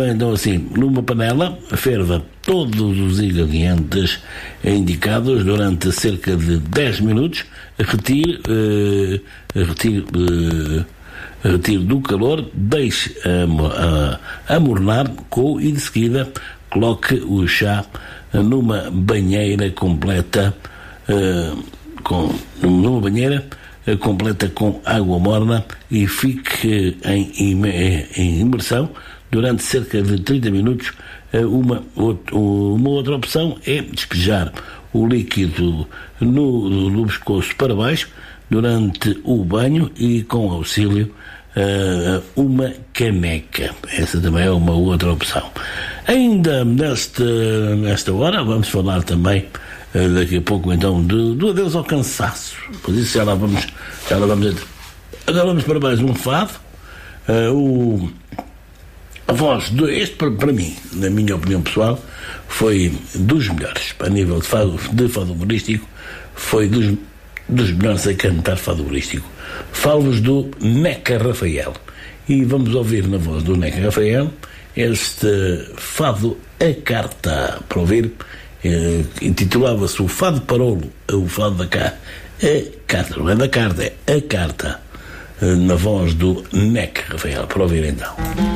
Então assim, numa panela, ferva todos os ingredientes indicados durante cerca de 10 minutos, retire do calor, deixe amornar e de seguida coloque o chá numa banheira completa com água morna e fique em imersão durante cerca de 30 minutos. Uma outra opção é despejar o líquido no pescoço para baixo durante o banho e com auxílio uma caneca. Essa também é uma outra opção. Ainda nesta hora vamos falar também daqui a pouco então do adeus ao cansaço. Por isso já lá vamos agora vamos para mais um fado. A voz este para mim, na minha opinião pessoal, foi dos melhores a nível de fado humorístico, foi dos melhores a cantar fado humorístico. Falo-vos do Neca Rafael e vamos ouvir na voz do Neca Rafael este fado A Carta, para ouvir. Intitulava-se o Fado Parolo, o fado da cá, A Carta, não é da carta, é A Carta, na voz do Neca Rafael, para ouvir então.